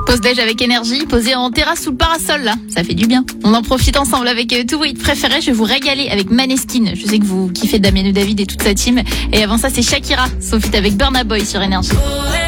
Pause déj avec énergie, posé en terrasse sous le parasol là, ça fait du bien. On en profite ensemble avec tous vos hits préférés, je vais vous régaler avec Maneskin. Je sais que vous kiffez Damien et David et toute sa team. Et avant ça c'est Shakira, sauf avec Burna Boy sur énergie.